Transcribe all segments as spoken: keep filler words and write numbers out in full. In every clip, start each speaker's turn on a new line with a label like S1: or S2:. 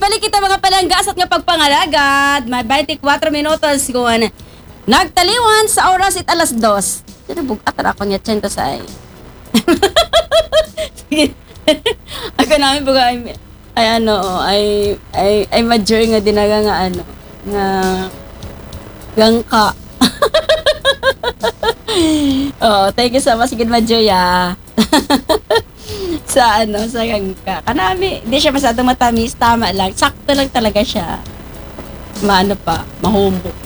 S1: balik kita mga palanggas at nga pagpangalagad. May twenty-four minutos kung nagtaliwan sa oras it alas dos. Pero bugat ako niya tiyento sa ay. Sige. Ako namin buga ay, ay ano, ay, ay, ay major nga dinaga nga ano, nga gangka. Oh, thank you so much, good major ya. Sa ano, sa gangka. Kanami, hindi siya masyadong matamis, tama lang. Sakto lang talaga siya. Maano pa, mahumbo.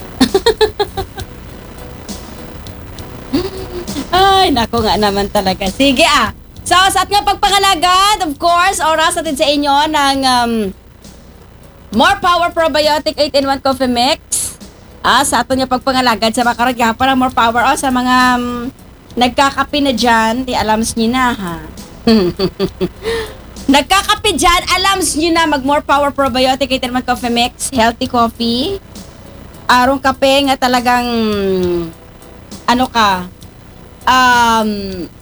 S1: Ay, nako nga naman talaga. Sige ah. So, sa ating pagpangalagad, of course, oras natin sa inyo ng um, More Power Probiotic eight in one Coffee Mix. Ah, sa ating pagpangalagad sa makaragya para More Power oh, sa mga um, nagkakape na dyan. Di alams nyo na ha. Nagkakape dyan, alams nyo na mag More Power Probiotic eight in one Coffee Mix. Healthy coffee. Arong kape nga talagang ano ka um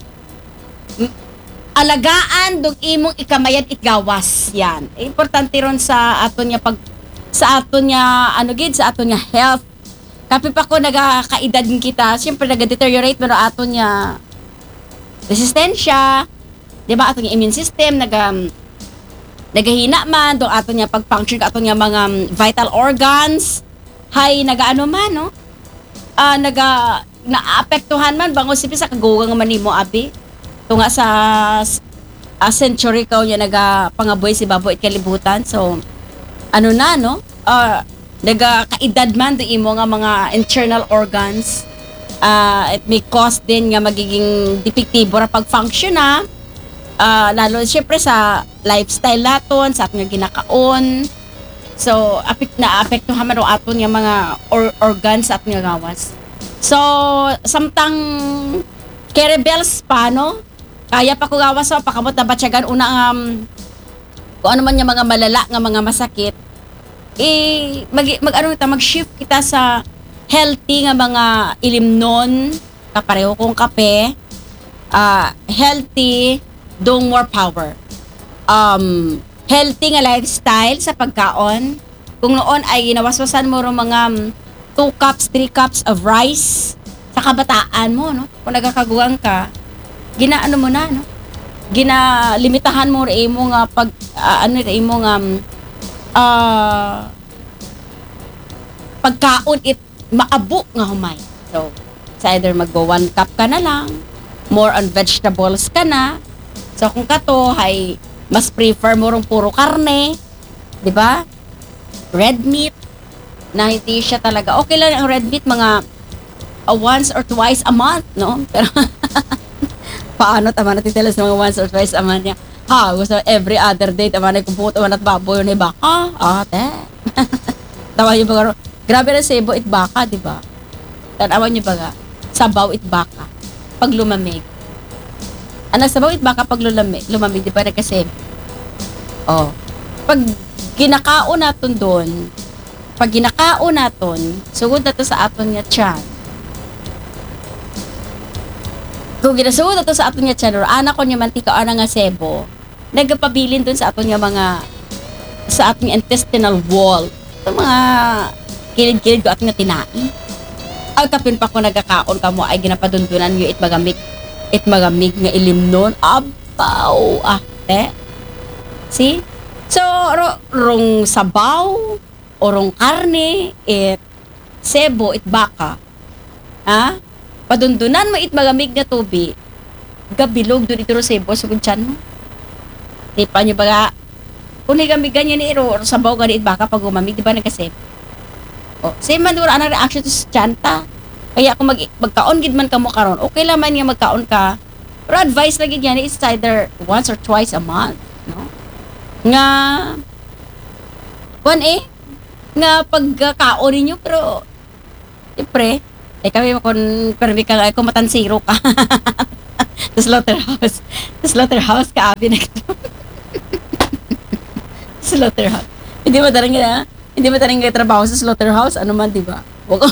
S1: alagaan dog imong ikamayan itgawas yan. Importante ron sa aton niya pag sa aton niya ano gid sa aton niya health. Kapi pa ko nagakaedad kita, syempre nag-deteriorate pero aton niya resistensya, di ba aton niya immune system naga nagahina man dong aton niya pag-function aton niya mga vital organs. Hay nagaano man no? Ah uh, naga naapektuhan man bango sipi sa kagugang man nimo abi. Tunga sa a century ka niya naga pangaboy si baboy at kalibutan. So ano na no? Uh, naga kaedad man do imo nga mga internal organs. Uh, it may cause din nga magiging depektibo ra pag-function na. Uh, lalo syempre sa lifestyle naton, sa ating ginakaon. So apek na apektuhan man ro aton nga mga or, organs sa ating gawas. So samtang Kerebels pa no? Kaya pa ko gawas so pakamot na batyagan una um, kung ano man yung mga malala nga mga masakit eh mag, mag ano kita mag-shift kita sa healthy nga mga ilimnon kapareho kong kape uh, healthy dong more power um, healthy nga lifestyle sa pagkaon kung noon ay ginawaswasan mo ro mga two cups, three cups of rice sa kabataan mo no kung nagakaguang ka ginaano mo na no gina limitahan mo rin mo nga pag uh, ano rin mo nga uh, pagkaon it maabo nga humay so sa either magbo one cup ka na lang more on vegetables ka na so kung kato hay mas prefer mo rin puro karne di ba red meat na hindi siya talaga okay lang ang red meat mga uh, once or twice a month no pero paano tama natin tala sa mga once or twice a month niya. Ha, gusto every other day tama na kung puto man at baboy ni baka. Ah, te. Tawa niyo ba? Grabe na sebo it baka, di ba? Tanawan niyo ba? Sabaw it baka. Pag lumamig. Ano sabaw it baka pag lumamig, lumamig di ba na kasi? Oh. Pag ginakaon naton doon, pag ginakaon naton, sugod na to sa aton nga tiyan. Kung ginasuod na to sa aton nga tiyan, anak ko niya mantika ana nga sebo, nagpabilin dun sa aton nga mga sa ating intestinal wall. Ito mga kilid-kilid ko ating nga tinai. Ang kapin pa ko nagkakaon ka mo ay ginapadundunan yung it magamig it magamig nga ilimnon. Abaw! Ah, te. See? So, ro, rong sabaw, o rong karne, it sebo, it baka. Ha? Padundunan mo it magamig na tubi, gabilog doon ito ro sebo, sugod tiyan mo. Tipa nyo ba kung higamig ganyan ni iro, sabaw ganit baka pag umamig, di ba nagkasebo? O, same man doon, anong reaction to sa tiyanta. Kaya kung mag, magkaon gid man ka mo karon, okay lang man nga magkaon ka. Pero advice lagi yan is either once or twice a month, no? Nga, kung eh, nga pagkakaon ninyo, pero, siyempre, eh kami kung permi ka, kung matansiro ka. Sa slaughterhouse. Sa slaughterhouse ka, abi na slaughterhouse. Hindi mo taring na, hindi mo taring trabaho sa slaughterhouse, ano man, di ba?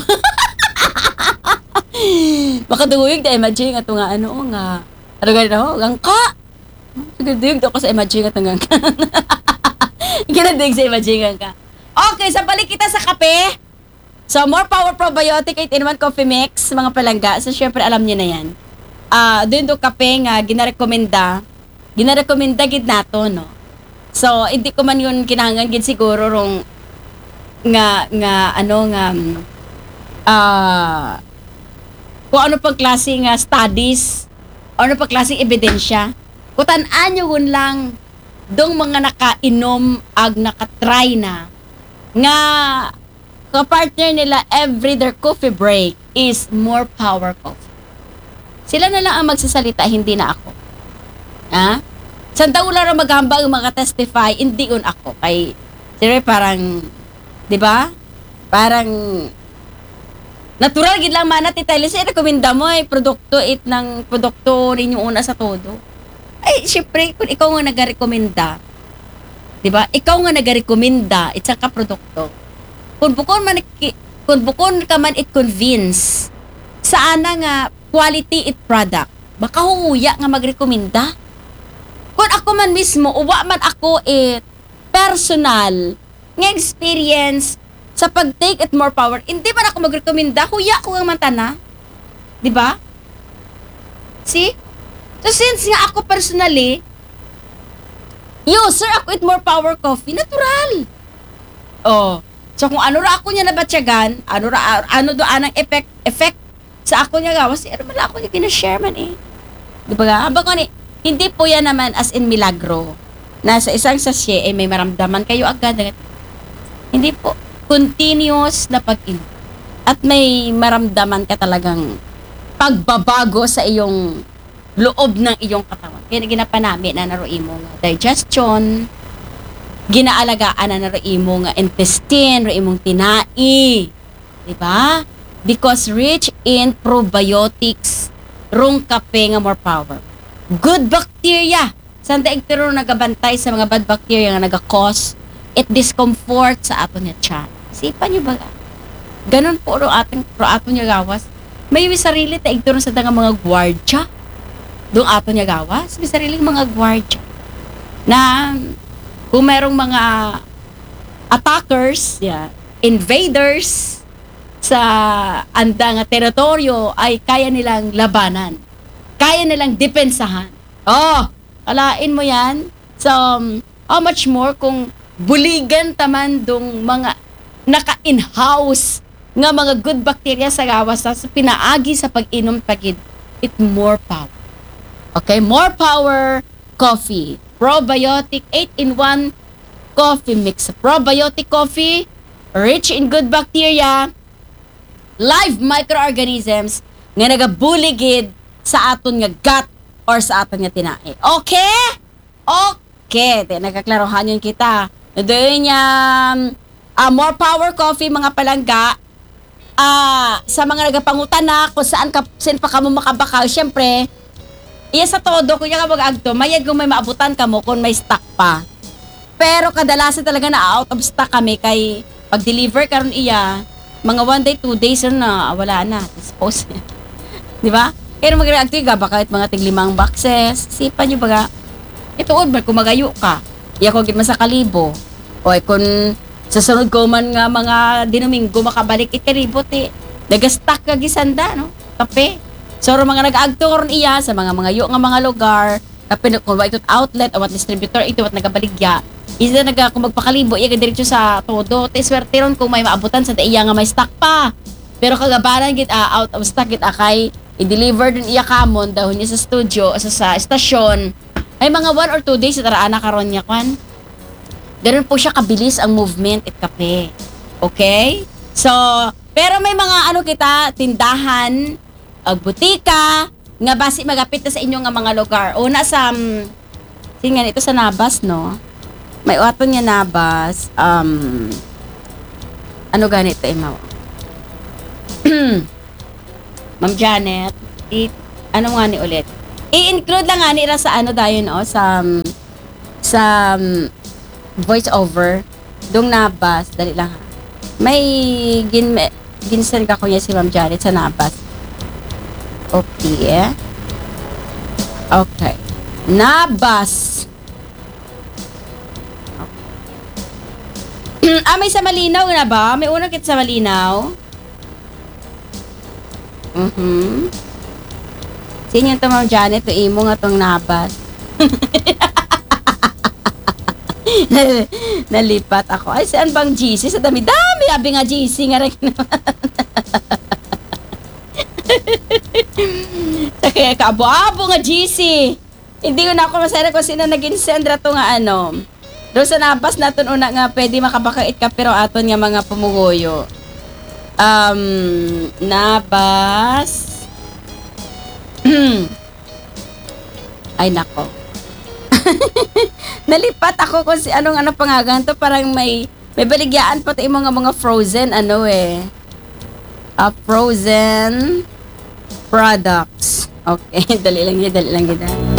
S1: Makaduyog na imagine nga ito nga, ano nga, ano nga ito, gangka. Makaduyog ako sa imagine nga ito nga. Kinadig sa imagine ka. Okay, sa balik kita sa kape. So, More Power Probiotic eight in one Coffee Mix, mga palangga. So, syempre, alam niyo na yan. Ah, uh, doon do kape nga, ginarekomenda. Ginarekomenda gid nato, no? So, hindi ko man yun kinahanglan gid siguro rong nga, nga, ano, nga, ah, uh, kung ano pang klase nga studies, o ano pang klase ebidensya. Kutan-an nyo yun lang, dong mga nakainom ag nakatry na, nga, ka-partner nila every their coffee break is More Power Coffee. Sila na lang ang magsasalita, hindi na ako. Ha? Santa ula ra maghambang mga-testify, hindi yun ako. Kay, sire parang, di ba? Parang, natural gid lang man natin tayo. Kasi rekomenda mo eh, produkto it ng produkto ninyo una sa todo. Ay, syempre, kung ikaw nga nag-rekomenda, di ba? Ikaw nga nag-rekomenda, it's a produkto. Kung bukon man kung bukon ka man i-convince sa ana nga quality it product, baka huuya nga magrekomenda. Kung ako man mismo, uwa man ako it personal nga experience sa pag-take it More Power, hindi man ako magrekomenda, huya ko ang mantana. Di ba? See? So since nga ako personally, user ako it More Power Coffee, natural. Oh. So kung ano ra ako niya nabatyagan, ano ra ano do anang effect effect sa ako niya gawas, ano man ako niya kina-share man eh. Di ba nga? Habang ni hindi po yan naman as in milagro. Na sa isang sachet eh may maramdaman kayo agad. Hindi po. Continuous na pag-inom. At may maramdaman ka talagang pagbabago sa iyong loob ng iyong katawan. Kaya ginapanami na naroon mo digestion, ginaalagaan na naroon mo nga intestine, naroon mong tinai. Diba? Because rich in probiotics, rong kape nga More Power. Good bacteria. Sanda igtiro nagabantay sa mga bad bacteria nga naga-cause it discomfort sa ato niya tiyan. Sipan nyo ba? Ganon po ro ating ro ato niya gawas. May may sarili ta igtiro sa nga mga gwardya. Doong ato niya gawas, may sarili mga gwardya. Na kung merong mga attackers, yeah, invaders sa anda nga teritoryo ay kaya nilang labanan. Kaya nilang depensahan. Oh, alain mo yan. So, um, how much more kung buligan taman dong mga naka-in-house nga mga good bacteria sa gawas sa pinaagi sa pag-inom pagid it More Power. Okay, More Power Coffee. Probiotic eight in one coffee mix. Probiotic coffee, rich in good bacteria, live microorganisms nga nagabuligid sa aton nga gut or sa aton nga tinae. Okay? Okay. Te, nagkaklarohan yun kita. Doon niya, uh, More Power Coffee, mga palangga, uh, sa mga nagapangutan na kung saan, ka, saan pa ka mo makabakaw, syempre, iya sa todo, kung yung mag-agto, mayad kung may maabutan ka mo, kung may stock pa. Pero kadalasan talaga na out of stock kami, kay pag-deliver karon iya, mga one day, two days na, wala na, dispose. Di ba? Kaya mag-react ka, baka mga tiglimang boxes, sipan nyo baga, ito ba, kung magayo ka, iya ko git sa kalibo, o kung sa sunod ko man nga mga dinuminggo makabalik ikaribot eh, nag-stock ka gisanda, no? Kape. So, mga nag-agto karon iya sa mga mga yo nga mga lugar, kape kung ba ito outlet o what distributor, ito what nagabaligya, isa naga kung magpakalibo, iya ka diretso sa todo, te swerte ron kung may maabutan sa iya nga may stock pa. Pero kagabaran git uh, out of stock git akay i-deliver din iya kamon dahon niya sa studio sa sa estasyon ay mga one or two days taraan na karon niya kwan. Ganun po siya kabilis ang movement at kape. Okay? So, pero may mga ano kita tindahan, ag butika nga basi magapit na sa inyo nga mga lugar. Una sa um, singan ito sa Nabas, no? May uwaton niya Nabas. Um, ano ganito eh, Mao? Ma'am Janet, it, ano nga ni ulit? I-include lang nga nila sa ano dayon o sa um, sa um, voice over dong Nabas, dali lang ha. May gin ginsan ka ko niya si Ma'am Janet sa Nabas. Okay. Okay. Nabas. Okay. ah, may sa Malinaw na ba? May una kit sa Malinaw? Mhm. Sino yung Ma'am Janet? To imo nga tong nabas. Nalipat ako. Ay, saan bang G C? Sa dami-dami. Abi nga G C nga rin. Sa kaya kaabo-abo nga G C. Hindi ko na ako masaya kung sino naging sendra to nga ano. Doon sa nabas natin una nga pwede makabakait ka pero aton nga mga pumugoyo. Um, nabas. Ay nako. Nalipat ako kung si anong ano pangagan to, parang may may baligyaan pa to yung mga mga frozen ano eh. Uh, frozen products. Okay, dali lang yun, dali lang yun.